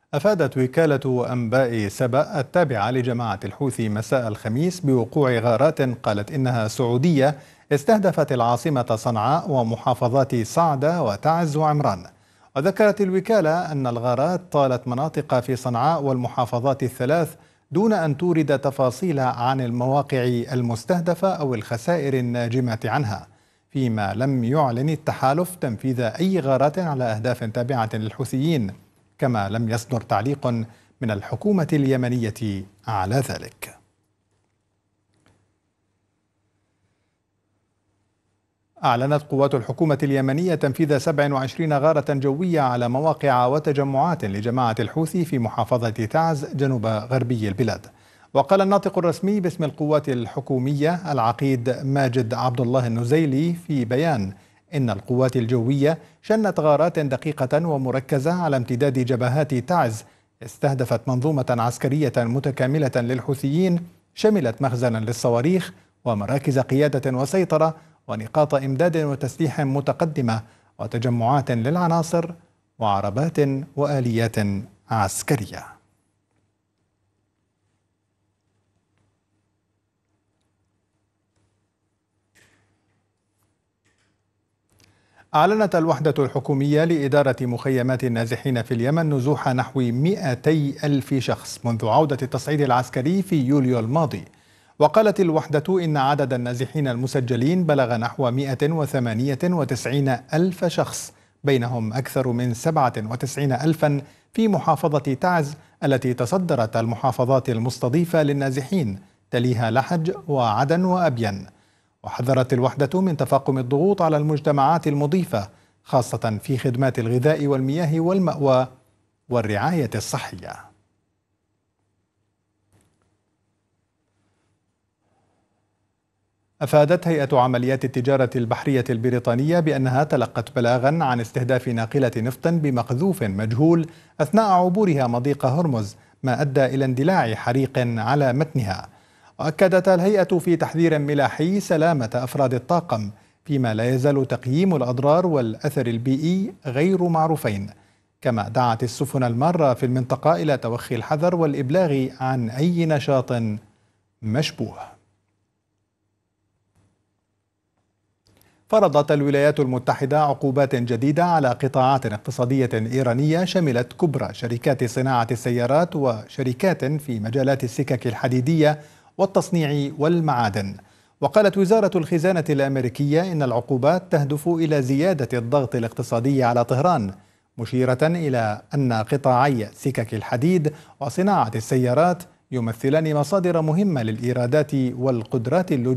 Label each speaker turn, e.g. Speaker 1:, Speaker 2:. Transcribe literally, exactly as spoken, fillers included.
Speaker 1: أفادت وكالة أنباء سبأ التابعة لجماعة الحوثي مساء الخميس بوقوع غارات قالت إنها سعودية استهدفت العاصمة صنعاء ومحافظات صعدة وتعز وعمران. وذكرت الوكالة أن الغارات طالت مناطق في صنعاء والمحافظات الثلاث دون أن تورد تفاصيل عن المواقع المستهدفة أو الخسائر الناجمة عنها، فيما لم يعلن التحالف تنفيذ أي غارات على أهداف تابعة للحوثيين، كما لم يصدر تعليق من الحكومة اليمنية على ذلك. أعلنت قوات الحكومة اليمنية تنفيذ سبع وعشرين غارة جوية على مواقع وتجمعات لجماعة الحوثي في محافظة تعز جنوب غربي البلاد. وقال الناطق الرسمي باسم القوات الحكومية العقيد ماجد عبد الله النزيلي في بيان إن القوات الجوية شنت غارات دقيقة ومركزة على امتداد جبهات تعز استهدفت منظومة عسكرية متكاملة للحوثيين شملت مخزنا للصواريخ ومراكز قيادة وسيطرة ونقاط إمداد وتسليح متقدمة وتجمعات للعناصر وعربات وآليات عسكرية. أعلنت الوحدة الحكومية لإدارة مخيمات النازحين في اليمن نزوح نحو مئتي ألف شخص منذ عودة التصعيد العسكري في يوليو الماضي. وقالت الوحدة إن عدد النازحين المسجلين بلغ نحو مئة وثمانية وتسعين ألف شخص، بينهم أكثر من سبعة وتسعين ألفا في محافظة تعز التي تصدرت المحافظات المستضيفة للنازحين، تليها لحج وعدن وأبين. وحذرت الوحدة من تفاقم الضغوط على المجتمعات المضيفة خاصة في خدمات الغذاء والمياه والمأوى والرعاية الصحية. أفادت هيئة عمليات التجارة البحرية البريطانية بأنها تلقت بلاغا عن استهداف ناقلة نفط بمقذوف مجهول أثناء عبورها مضيق هرمز، ما أدى إلى اندلاع حريق على متنها. وأكدت الهيئة في تحذير ملاحي سلامة أفراد الطاقم، فيما لا يزال تقييم الأضرار والأثر البيئي غير معروفين. كما دعت السفن المارة في المنطقة إلى توخي الحذر والإبلاغ عن أي نشاط مشبوه. فرضت الولايات المتحدة عقوبات جديدة على قطاعات اقتصادية إيرانية شملت كبرى شركات صناعة السيارات وشركات في مجالات السكك الحديدية والتصنيع والمعادن. وقالت وزارة الخزانة الأمريكية إن العقوبات تهدف إلى زيادة الضغط الاقتصادي على طهران، مشيرة إلى أن قطاعي سكك الحديد وصناعة السيارات يمثلان مصادر مهمة للإيرادات والقدرات اللوجستية